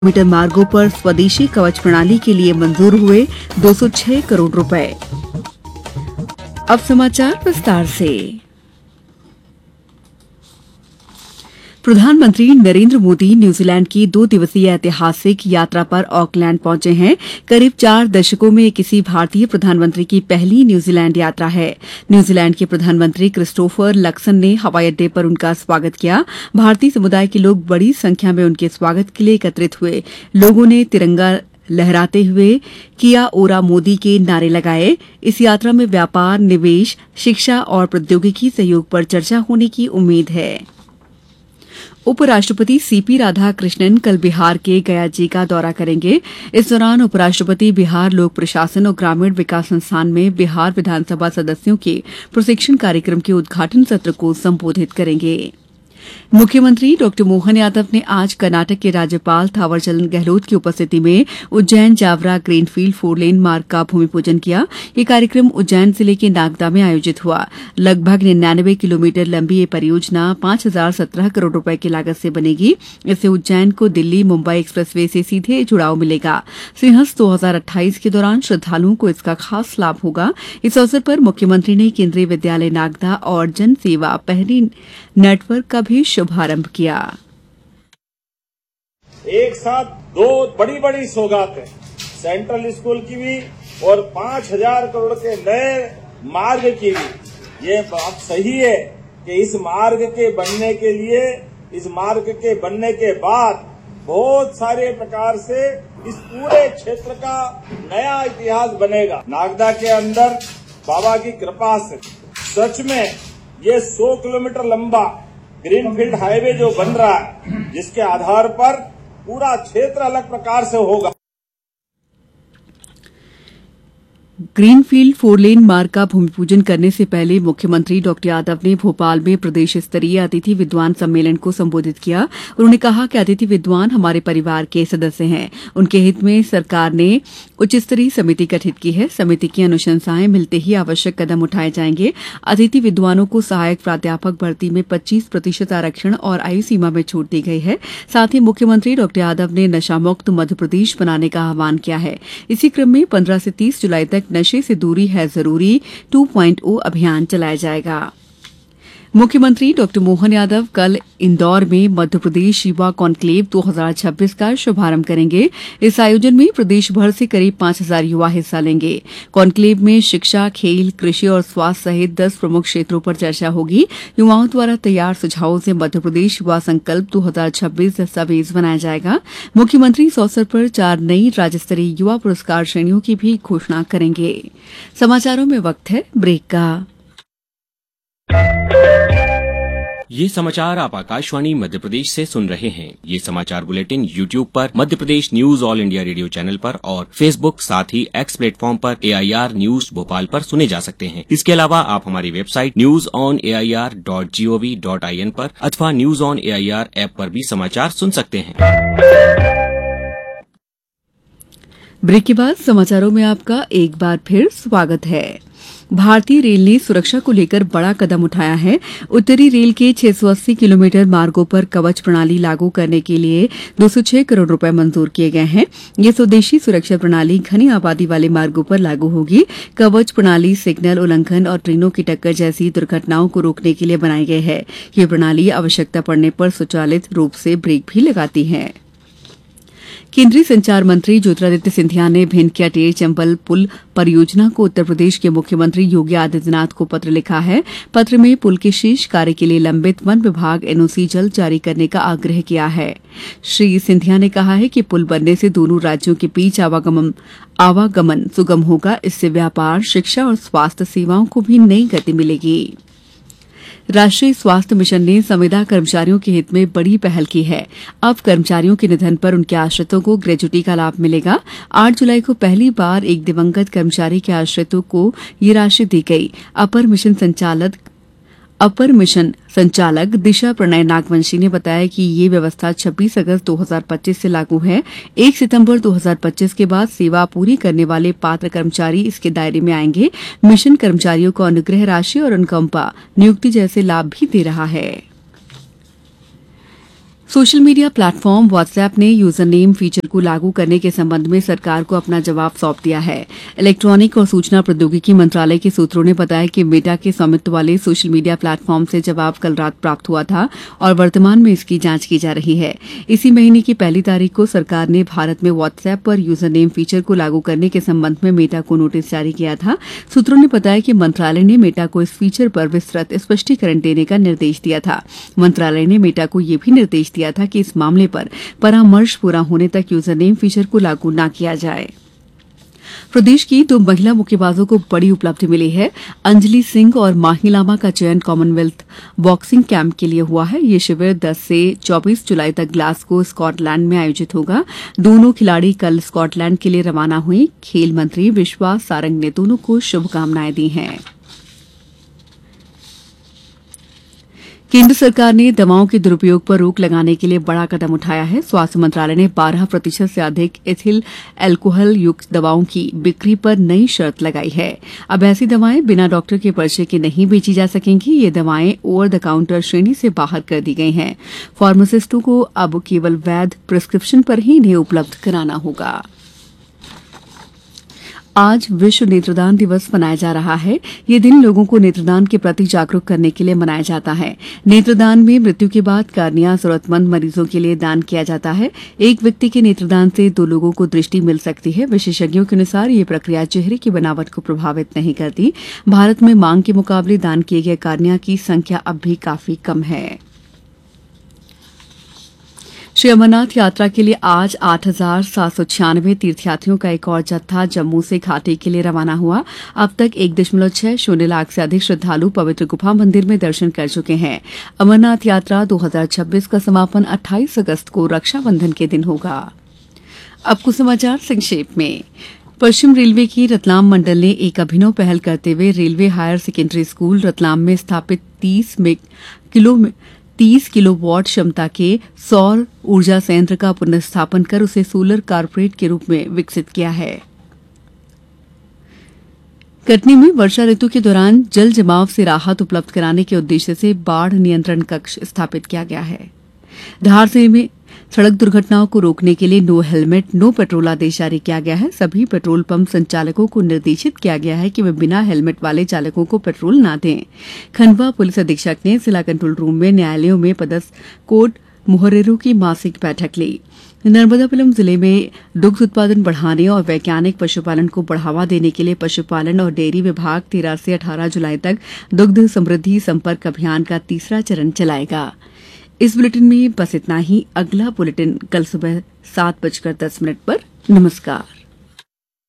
Metre मार्गों पर स्वदेशी कवच प्रणाली के लिए मंजूर हुए 206 करोड़ रुपए। अब समाचार विस्तार से। प्रधानमंत्री नरेंद्र मोदी न्यूजीलैंड की 2 दिवसीय ऐतिहासिक यात्रा पर ऑकलैंड पहुंचे हैं। करीब 4 दशकों में किसी भारतीय प्रधानमंत्री की पहली न्यूजीलैंड यात्रा है। न्यूजीलैंड के प्रधानमंत्री क्रिस्टोफर लक्सन ने हवाई अड्डे पर उनका स्वागत किया। भारतीय समुदाय के लोग बड़ी संख्या में उनके स्वागत के लिए एकत्रित हुए। लोगों ने तिरंगा लहराते हुए किया ओरा मोदी के नारे लगाए। इस यात्रा में व्यापार, निवेश, शिक्षा और प्रौद्योगिकी सहयोग पर चर्चा होने की उम्मीद है। उपराष्ट्रपति सीपी राधाकृष्णन कल बिहार के गया का दौरा करेंगे। इस दौरान उपराष्ट्रपति बिहार लोक प्रशासन और ग्रामीण विकास संस्थान में बिहार विधानसभा सदस्यों के प्रशिक्षण कार्यक्रम के उद्घाटन सत्र को संबोधित करेंगे। मुख्यमंत्री डॉ मोहन यादव ने आज कर्नाटक के राज्यपाल थावरचंद गहलोत की उपस्थिति में उज्जैन जावरा ग्रीनफील्ड 4 लेन मार्ग का भूमि पूजन किया। ये कार्यक्रम उज्जैन जिले के नागदा में आयोजित हुआ। लगभग 99 किलोमीटर लंबी ये परियोजना 5017 करोड़ रुपए की लागत से बनेगी। इससे उज्जैन को दिल्ली मुंबई एक्सप्रेसवे से सीधे जुड़ाव मिलेगा। सिंहस्थ 2028 के दौरान श्रद्धालुओं को इसका खास लाभ होगा। इस अवसर पर मुख्यमंत्री ने केंद्रीय विद्यालय नागदा और जन सेवा पहली नेटवर्क का भी शुभारंभ किया। एक साथ 2 बड़ी सौगातें, सेंट्रल स्कूल की भी और 5000 करोड़ के नए मार्ग की भी। ये बात सही है कि इस मार्ग के बनने के लिए, इस मार्ग के बनने के बाद बहुत सारे प्रकार से इस पूरे क्षेत्र का नया इतिहास बनेगा। नागदा के अंदर बाबा की कृपा से सच में ये 100 किलोमीटर लंबा ग्रीनफील्ड हाईवे जो बन रहा है, जिसके आधार पर पूरा क्षेत्र अलग प्रकार से होगा। ग्रीनफील्ड 4 लेन मार्ग का भूमि पूजन करने से पहले मुख्यमंत्री डॉ यादव ने भोपाल में प्रदेश स्तरीय अतिथि विद्वान सम्मेलन को संबोधित किया। उन्होंने कहा कि अतिथि विद्वान हमारे परिवार के सदस्य हैं। उनके हित में सरकार ने उच्च स्तरीय समिति गठित की है। समिति की अनुशंसाएं मिलते ही आवश्यक कदम उठाए जाएंगे। अतिथि विद्वानों को सहायक प्राध्यापक भर्ती में 25% आरक्षण और आयु सीमा में छूट दी गई है। साथ ही मुख्यमंत्री डॉ यादव ने नशामुक्त मध्यप्रदेश बनाने का आह्वान किया है। इसी क्रम में 15 से 30 जुलाई तक नशे से दूरी है जरूरी 2.0 अभियान चलाया जाएगा। मुख्यमंत्री डॉ मोहन यादव कल इंदौर में मध्यप्रदेश युवा कॉन्क्लेव 2026 का शुभारंभ करेंगे। इस आयोजन में प्रदेश भर से करीब 5000 युवा हिस्सा लेंगे। कॉन्क्लेव में शिक्षा, खेल, कृषि और स्वास्थ्य सहित 10 प्रमुख क्षेत्रों पर चर्चा होगी। युवाओं द्वारा तैयार सुझावों से मध्यप्रदेश युवा संकल्प 2026 दस्तावेज बनाया जाएगा। मुख्यमंत्री इस अवसर पर 4 नई राज्य स्तरीय युवा पुरस्कार श्रेणियों की भी घोषणा करेंगे। समाचारों में वक्त है ब्रेक का। ये समाचार आप आकाशवाणी मध्य प्रदेश से सुन रहे हैं। ये समाचार बुलेटिन YouTube पर Madhya Pradesh news all India radio channel पर और Facebook साथ ही X प्लेटफॉर्म पर AIR न्यूज भोपाल पर सुने जा सकते हैं। इसके अलावा आप हमारी वेबसाइट newsonair.gov.in पर अथवा न्यूज ऑन AIR ऐप पर भी समाचार सुन सकते हैं। ब्रेक के बाद समाचारों में आपका एक बार फिर स्वागत है। भारतीय रेल ने सुरक्षा को लेकर बड़ा कदम उठाया है। उत्तरी रेल के 680 किलोमीटर मार्गों पर कवच प्रणाली लागू करने के लिए 206 करोड़ रुपए मंजूर किए गए हैं। ये स्वदेशी सुरक्षा प्रणाली घनी आबादी वाले मार्गों पर लागू होगी। कवच प्रणाली सिग्नल उल्लंघन और ट्रेनों की टक्कर जैसी दुर्घटनाओं को रोकने के लिए बनाई गई है। ये प्रणाली आवश्यकता पड़ने पर स्वचालित रूप से ब्रेक भी लगाती है। केंद्रीय संचार मंत्री ज्योतिरादित्य सिंधिया ने भिंड के अटेर चंबल पुल परियोजना को उत्तर प्रदेश के मुख्यमंत्री योगी आदित्यनाथ को पत्र लिखा है। पत्र में पुल के शेष कार्य के लिए लंबित वन विभाग NOC जल्द जारी करने का आग्रह किया है। श्री सिंधिया ने कहा है कि पुल बनने से दोनों राज्यों के बीच आवागमन सुगम होगा। इससे व्यापार, शिक्षा और स्वास्थ्य सेवाओं को भी नई गति मिलेगी। राष्ट्रीय स्वास्थ्य मिशन ने संविदा कर्मचारियों के हित में बड़ी पहल की है। अब कर्मचारियों के निधन पर उनके आश्रितों को ग्रेच्युटी का लाभ मिलेगा। 8 जुलाई को पहली बार एक दिवंगत कर्मचारी के आश्रितों को ये राशि दी गई। अपर मिशन संचालक दिशा प्रणय नागवंशी ने बताया कि ये व्यवस्था 26 अगस्त 2025 से लागू है। 1 सितंबर 2025 के बाद सेवा पूरी करने वाले पात्र कर्मचारी इसके दायरे में आएंगे। मिशन कर्मचारियों को अनुग्रह राशि और अनुकंपा नियुक्ति जैसे लाभ भी दे रहा है। सोशल मीडिया प्लेटफॉर्म व्हाट्सएप ने यूजर नेम फीचर को लागू करने के संबंध में सरकार को अपना जवाब सौंप दिया है। इलेक्ट्रॉनिक और सूचना प्रौद्योगिकी मंत्रालय के सूत्रों ने बताया कि मेटा के स्वामित्व वाले सोशल मीडिया प्लेटफॉर्म से जवाब कल रात प्राप्त हुआ था और वर्तमान में इसकी जांच की जा रही है। इसी महीने की 1 तारीख को सरकार ने भारत में व्हाट्सएप पर यूजर नेम फीचर को लागू करने के संबंध में मेटा को नोटिस जारी किया था। सूत्रों ने बताया कि मंत्रालय ने मेटा को इस फीचर पर विस्तृत स्पष्टीकरण देने का निर्देश दिया था। मंत्रालय ने मेटा को यह भी निर्देश दिया था कि इस मामले पर परामर्श पूरा होने तक यूजर नेम फीचर को लागू न किया जाए। प्रदेश की 2 महिला मुक्केबाजों को बड़ी उपलब्धि मिली है। अंजलि सिंह और माही लामा का चयन कॉमनवेल्थ बॉक्सिंग कैंप के लिए हुआ है। ये शिविर 10 से 24 जुलाई तक ग्लासगो, स्कॉटलैंड में आयोजित होगा। दोनों खिलाड़ी कल स्कॉटलैंड के लिए रवाना हुई। खेल मंत्री विश्वास सारंग ने दोनों को शुभकामनाएं दी हैं। केंद्र सरकार ने दवाओं के दुरुपयोग पर रोक लगाने के लिए बड़ा कदम उठाया है। स्वास्थ्य मंत्रालय ने 12% से अधिक एथिल अल्कोहल युक्त दवाओं की बिक्री पर नई शर्त लगाई है। अब ऐसी दवाएं बिना डॉक्टर के पर्चे के नहीं बेची जा सकेंगी। ये दवाएं ओवर द काउंटर श्रेणी से बाहर कर दी गई हैं। फार्मासिस्टों को अब केवल वैध प्रिस्क्रिप्शन पर ही इन्हें उपलब्ध कराना होगा। आज विश्व नेत्रदान दिवस मनाया जा रहा है। ये दिन लोगों को नेत्रदान के प्रति जागरूक करने के लिए मनाया जाता है। नेत्रदान में मृत्यु के बाद कार्निया जरूरतमंद मरीजों के लिए दान किया जाता है। एक व्यक्ति के नेत्रदान से 2 लोगों को दृष्टि मिल सकती है। विशेषज्ञों के अनुसार ये प्रक्रिया चेहरे की बनावट को प्रभावित नहीं करती। भारत में मांग के मुकाबले दान किए गए कार्निया की संख्या अब भी काफी कम है। श्री अमरनाथ यात्रा के लिए आज 8,796 तीर्थयात्रियों का एक और जत्था जम्मू से घाटी के लिए रवाना हुआ। अब तक 1.60 लाख से अधिक श्रद्धालु पवित्र गुफा मंदिर में दर्शन कर चुके हैं। अमरनाथ यात्रा 2026 का समापन 28 अगस्त को रक्षाबंधन के दिन होगा। अब कुछ समाचार संक्षेप में। पश्चिम रेलवे की रतलाम मंडल ने एक अभिनव पहल करते हुए railway higher secondary school Ratlam में स्थापित 30 किलोवाट क्षमता के सौर ऊर्जा संयंत्र का पुनर्स्थापन कर उसे सोलर कारपोरेट के रूप में विकसित किया है। कटनी में वर्षा ऋतु के दौरान जल जमाव से राहत उपलब्ध कराने के उद्देश्य से बाढ़ नियंत्रण कक्ष स्थापित किया गया है। धार जिले में सड़क दुर्घटनाओं को रोकने के लिए नो हेलमेट नो पेट्रोल आदेश जारी किया गया है। सभी पेट्रोल पंप संचालकों को निर्देशित किया गया है कि वे बिना हेलमेट वाले चालकों को पेट्रोल न दें। खंडवा पुलिस अधीक्षक ने जिला कंट्रोल रूम में न्यायालयों में पदस्थ कोर्ट मुहर्रिरों की मासिक बैठक ली। नर्मदापुरम जिले में दुग्ध उत्पादन बढ़ाने और वैज्ञानिक पशुपालन को बढ़ावा देने के लिए पशुपालन और डेयरी विभाग 13 से 18 जुलाई तक दुग्ध समृद्धि संपर्क अभियान का 3रा चरण चलाएगा। इस बुलेटिन में बस इतना ही। अगला बुलेटिन कल सुबह 7:10 पर। नमस्कार।